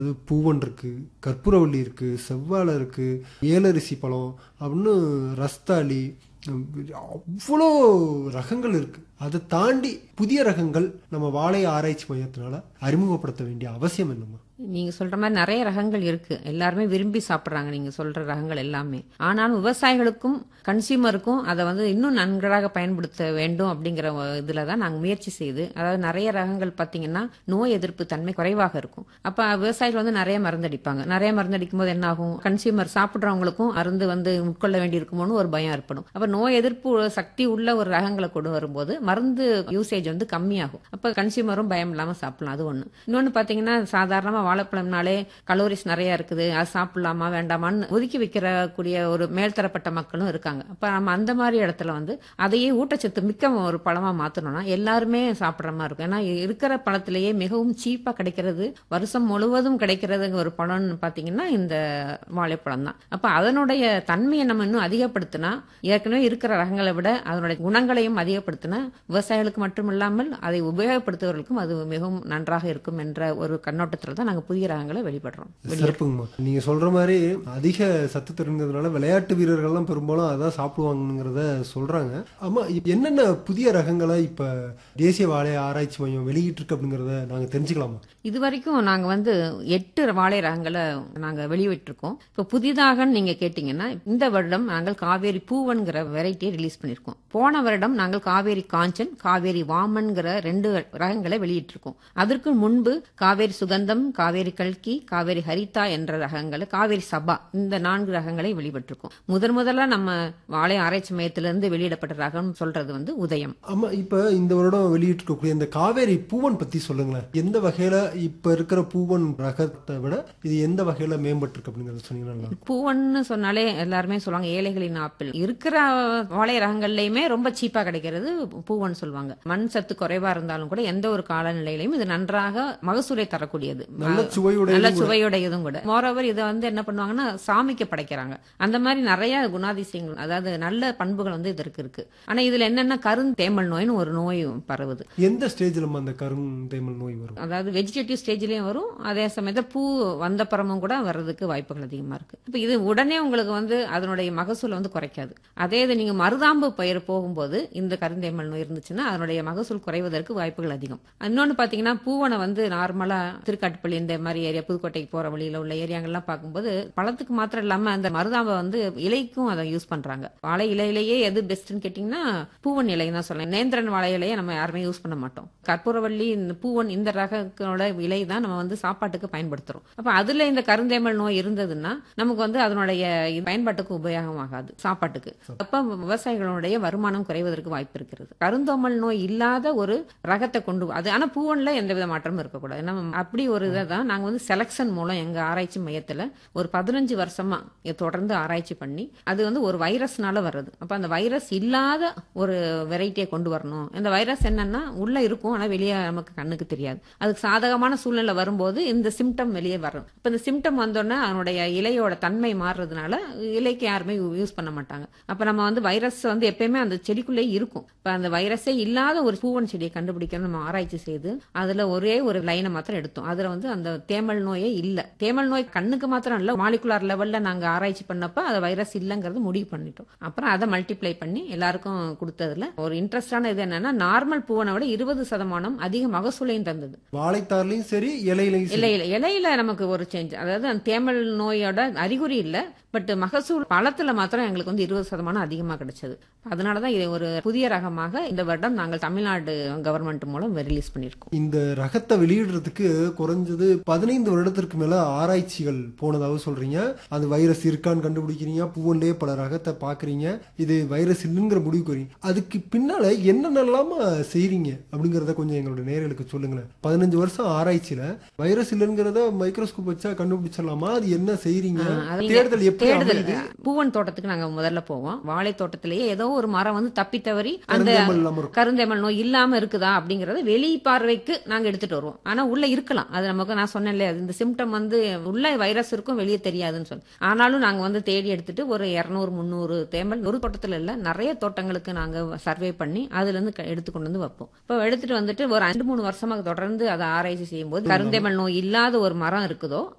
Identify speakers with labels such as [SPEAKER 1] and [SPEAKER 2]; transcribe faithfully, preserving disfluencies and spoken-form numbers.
[SPEAKER 1] அது பூவன் இருக்கு, கற்பூரவள்ளி இருக்கு, செவ்வாழை இருக்கு, ஏலரிசி பழம் அப்படின்னு ரஸ்தாளி, அவ்வளோ ரகங்கள் இருக்கு. அதை தாண்டி புதிய ரகங்கள் நம்ம வாழை ஆராய்ச்சி மையத்தினால அறிமுகப்படுத்த வேண்டிய அவசியம் என்னமா?
[SPEAKER 2] நீங்க சொல்ற மாதிரி நிறைய ரகங்கள் இருக்கு, எல்லாருமே விரும்பி சாப்பிடுறாங்க நீங்க சொல்ற ரகங்கள் எல்லாமே. ஆனாலும் விவசாயிகளுக்கும் கன்சியூமருக்கும் அதை வந்து இன்னும் நன்றாக பயன்படுத்த வேண்டும் அப்படிங்கிற இதுல தான் நாங்க முயற்சி செய்து, அதாவது நிறைய ரகங்கள் பாத்தீங்கன்னா நோய் எதிர்ப்பு தன்மை குறைவாக இருக்கும். அப்ப விவசாயிகள் வந்து நிறைய மருந்தடிப்பாங்க. நிறைய மருந்தடிக்கும் போது என்ன ஆகும், கன்சியூமர் சாப்பிடுறவங்களுக்கும் மருந்து வந்து உட்கொள்ள வேண்டி இருக்குமோன்னு ஒரு பயம் ஏற்படும். அப்ப நோய் எதிர்ப்பு சக்தி உள்ள ஒரு ரகங்களை கொண்டு வரும்போது மருந்து யூசேஜ் வந்து கம்மியாகும். அப்ப கன்சியூமரும் பயம் இல்லாம சாப்பிடலாம். அது ஒண்ணு. இன்னொன்னு பாத்தீங்கன்னா சாதாரணமா வாழைப்பழம்னாலே கலோரிஸ் நிறைய இருக்குது, அது சாப்பிடலாமா வேண்டாமான்னு ஒதுக்கி வைக்கிறக்கூடிய ஒரு மேல்தரப்பட்ட மக்களும் இருக்காங்க. அப்ப நம்ம அந்த மாதிரி இடத்துல வந்து அதையே ஊட்டச்சத்து மிக்க ஒரு பழமா மாத்தணும்னா எல்லாருமே சாப்பிடுற மாதிரி இருக்கும். ஏன்னா இருக்கிற பழத்திலேயே மிகவும் சீப்பா கிடைக்கிறது, வருஷம் முழுவதும் கிடைக்கிறது ஒரு பழம்னு பாத்தீங்கன்னா இந்த வாழைப்பழம் தான். அப்ப அதனுடைய தன்மையை நம்ம இன்னும் அதிகப்படுத்தினா, ஏற்கனவே இருக்கிற ரகங்களை விட அதனுடைய குணங்களையும் அதிகப்படுத்தினா விவசாயிகளுக்கு மட்டுமில்லாமல் அதை உபயோகப்படுத்துவதற்கும் அது மிகவும் நன்றாக இருக்கும் என்ற ஒரு கண்ணோட்டத்தில் தான் நாங்கள் புதிய ரகங்களை வெளிப்படுறோம்.
[SPEAKER 1] சிறப்புங்கம்மா. நீங்க சொல்ற மாதிரி அதிக சத்து தெரிஞ்சதுனால விளையாட்டு வீரர்கள்லாம் பெரும்பாலும் அதான் சாப்பிடுவாங்கிறத சொல்றாங்க. ஆமா, என்னென்ன புதிய ரகங்களை இப்ப தேசிய வாழை ஆராய்ச்சி மையம் வெளியிட்டு இருக்கு அப்படிங்கறத நாங்க தெரிஞ்சுக்கலாமா?
[SPEAKER 2] இது வரைக்கும் நாங்க வந்து எட்டு வாழை ரகங்களை நாங்க வெளியிட்டிருக்கோம். இப்ப புதிதாக நீங்க கேட்டீங்கன்னா இந்த வருடம் நாங்கள் காவேரி பூவன்கிற வெரைட்டியை ரிலீஸ் பண்ணிருக்கோம். போன வருடம் நாங்கள் காவேரி காஞ்சன், காவேரி வாமன்கிற ரெண்டு ரகங்களை வெளியிட்டிருக்கோம். அதற்கு முன்பு காவேரி சுகந்தம், காவேரி கல்கி, காவேரி ஹரிதா என்ற ரகங்களை, காவேரி சபா, இந்த நான்கு ரகங்களை வெளியிட்டிருக்கோம். முதன் முதல்ல நம்ம வாழை ஆராய்ச்சி மையத்திலிருந்து வெளியிடப்பட்ட ரகம் சொல்றது வந்து உதயம்.
[SPEAKER 1] ஆமா, இப்ப இந்த வருடம் வெளியிட்டிருக்கக்கூடிய இந்த காவேரி பூவன் பத்தி சொல்லுங்களேன். எந்த வகையில இப்ப இருக்கிற பூவன் ரகத்தை விட இது எந்த வகையில மேம்பட்டு இருக்கு அப்படிங்கறத சொன்னீங்கன்னா.
[SPEAKER 2] பூவன்னு சொன்னாலே எல்லாருமே சொல்லுவாங்க ஏழைகளின் ஆப்பிள். இருக்கிற வாழை ரகங்கள்லயுமே ரொம்ப சீப்பா கிடைக்கிறது பூவன் சொல்லுவாங்க. மண் சத்து குறைவா இருந்தாலும் கூட எந்த ஒரு காலநிலையிலும் இது நன்றாக மகசூலை தரக்கூடியது,
[SPEAKER 1] நல்ல சுவையுடைய
[SPEAKER 2] நல்ல சுவையுடையதும் கூட. மோரோவர் இதை வந்து என்ன பண்ணுவாங்கன்னா சாமிக்கு படைக்கிறாங்க. அந்த மாதிரி நிறைய குணாதிசயங்கள், அதாவது நல்ல பண்புகள் வந்து இதற்கு இருக்கு. ஆனா இதுல என்னன்னா கருந்தேமல் நோய்னு ஒரு நோய் பரவுது.
[SPEAKER 1] எந்த ஸ்டேஜ்ல அந்த கருந்தேமல் நோய் வரும்?
[SPEAKER 2] அதாவது வெஜிடேட்டிவ் ஸ்டேஜ்லயும் வரும், அதே சமயத்துல பூ வந்த பரமும் கூட வர்றதுக்கு வாய்ப்புகள் அதிகமா இருக்கு. இப்ப இது உடனே உங்களுக்கு வந்து அதனுடைய மகசூலை வந்து குறைக்காது. அதே இது நீங்க மருதாம்பு பயிர் போகும்போது இந்த கருந்தேமல் நோய் இருந்துச்சுன்னா அதனுடைய மகசூல் குறைவதற்கு வாய்ப்புகள் அதிகம். இன்னொன்னு பாத்தீங்கன்னா பூவனை வந்து நார்மலா திருக்காட்டுப்பள்ளி இந்த மாதிரி ஏரியா, புதுக்கோட்டைக்கு போற வழியில உள்ள ஏரியாங்கள்லாம் பார்க்கும்போது பழத்துக்கு மாத்திரம் இல்லாம அந்த மருதாம்பை வந்து இலைக்கும் அதை யூஸ் பண்றாங்க. வாழை இலையிலேயே எது பெஸ்ட்னு கேட்டீங்கன்னா பூவன் இலை தான் சொல்லலாம். நேந்திரன் வாழை இலையை நம்ம யாருமே யூஸ் பண்ண மாட்டோம். கற்பூரவள்ளி, பூவன் இந்த ரகங்களோட இலை தான் நம்ம வந்து சாப்பாட்டுக்கு பயன்படுத்துறோம். அப்ப அதுல இந்த கருந்தேமல் நோய் இருந்ததுன்னா நமக்கு வந்து அதனுடைய பயன்பாட்டுக்கு உபயோகமாகாது, சாப்பாட்டுக்கு. அப்ப விவசாயிகளுடைய வருமானம் குறைவதற்கு வாய்ப்பு இருக்கிறது. கருந்தோமல் நோய் இல்லாத ஒரு ரகத்தை கொண்டு அது, ஆனா பூவன்ல எந்த வித மாற்றமும் இருக்கக்கூடாது. நம்ம அப்படி ஒரு இதை தான் நாங்க வந்து செலக்ஷன் மூலம் எங்க ஆராய்ச்சி மையத்துல ஒரு பதினஞ்சு வருஷமா தொடர்ந்து ஆராய்ச்சி பண்ணி அது வந்து ஒரு வைரஸ்னால வருது. அப்ப அந்த வைரஸ் இல்லாத ஒரு வெரைட்டியை கொண்டு வரணும். இந்த வைரஸ் என்னன்னா உள்ள இருக்கும், ஆனா வெளியே நமக்கு கண்ணுக்கு தெரியாது. அதுக்கு சாதகமான சூழ்நிலை வரும்போது இந்த சிம்டம் வெளியே வரும். இப்ப இந்த சிம்டம் வந்தோடனே அதனுடைய இலையோட தன்மை மாறுறதுனால இலைக்கு யாருமே யூஸ் பண்ண மாட்டாங்க. அப்ப நம்ம வந்து வைரஸ் வந்து எப்பயுமே அந்த செடிக்குள்ளே இருக்கும். இப்ப அந்த வைரஸே இல்லாத ஒரு பூவன் செடியை கண்டுபிடிக்கணும் நம்ம ஆராய்ச்சி செய்து அதுல ஒரே ஒரு லைனை மாத்திரம் எடுத்தோம். அதுல வந்து அந்த தேமல் நோயே இல்ல. தேமல் நோய் கண்ணுக்கு மாத்திரம் இல்ல, மாலிகுலார் லெவல்ல நாங்க ஆராய்ச்சி பண்ணப்ப அது வைரஸ் இல்லங்கிறது முடிவு பண்ணிட்டோம். அப்புறம் அதை மல்டிப்ளை பண்ணி எல்லாருக்கும் கொடுத்ததுல ஒரு இன்ட்ரெஸ்டான இது என்னன்னா நார்மல் பூவனை விட இருபது சதமானம் அதிக மகசூலையும் தந்தது.
[SPEAKER 1] வாழைத்தார்லயும் சரி, இலையிலையும்
[SPEAKER 2] இலையில இலையில நமக்கு ஒரு சேஞ்ச், அதாவது அந்த தேமல் நோயோட அறிகுறி இல்ல, பட் மகசூல் பழத்துல மாத்திரம் எங்களுக்கு வந்து இருபது சதமானம் அதிகமா கிடைச்சது. அதனாலதான் இது ஒரு புதிய ரகமாக இந்த வருடம் நாங்கள் தமிழ்நாடு கவர்மெண்ட் மூலம் ரிலீஸ் பண்ணிருக்கோம்.
[SPEAKER 1] இந்த ரகத்தை வெளியிடுறதுக்கு குறைஞ்சது பதினைந்து வருடத்திற்கு மேல ஆராய்ச்சிகள் போனதாக சொல்றீங்க. அது வைரஸ் இருக்கான்னு கண்டுபிடிக்கிறீங்க, பூவன்லயே பல ரகத்தை பாக்குறீங்க, இது வைரஸ் இல்லைங்கிற முடிவுக்கு வரீங்க. அதுக்கு பின்னால என்னென்னலாமா செய்றீங்க அப்படிங்கறத கொஞ்சம் எங்களோட நேயர்களுக்கு சொல்லுங்களேன். பதினஞ்சு வருஷம் ஆராய்ச்சியில வைரஸ் இல்லைங்கிறத மைக்ரோஸ்கோப் வச்சா கண்டுபிடிச்சிடலாமா? அது என்ன செய்றீங்க? தேடுதல் எப்படி?
[SPEAKER 2] தேடுதல் பூவன் தோட்டத்துக்கு நாங்க முதல்ல போவோம். வாழை தோட்டத்திலேயே ஏதோ ஒரு மரம் வந்து தப்பி தவறி அந்த கருந்தேமல் நோய் இல்லாம இருக்குதா அப்படிங்கறத வெளி பார்வைக்கு நாங்க எடுத்துட்டு வருவோம். ஆனா உள்ள இருக்கலாம், அது நமக்கு நான் சொன்னேன்ல இந்த சிம்டம் வந்து உள்ள வைரஸ் இருக்கும் வெளியே தெரியாதுன்னு சொல்லி, ஆனாலும் நாங்க வந்து தேடி எடுத்துட்டு ஒரு இருநூறு முந்நூறு தேமல் ஒரு தோட்டத்துல இல்ல நிறைய தோட்டங்களுக்கு நாங்க சர்வே பண்ணி அதுல இருந்து க- எடுத்து கொண்டு வந்து வைப்போம். இப்போ எடுத்துட்டு வந்துட்டு ஒரு ரெண்டு மூணு வருஷமா தொடர்ந்து அதை ஆராய்ச்சி செய்யும் போது கருந்தேமல் நோய் இல்லாத ஒரு மரம் இருக்குதோ